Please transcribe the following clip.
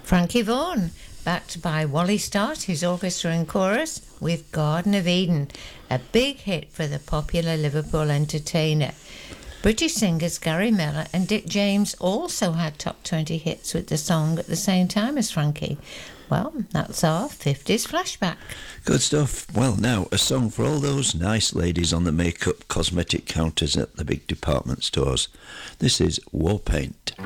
Frankie Vaughan, backed by Wally Stott, his orchestra and chorus, with Garden of Eden, a big hit for the popular Liverpool entertainer. British singers Gary Miller and Dick James also had top 20 hits with the song at the same time as Frankie. Well, that's our 50s flashback. Good stuff. Well, now, a song for all those nice ladies on the makeup cosmetic counters at the big department stores. This is War Paint.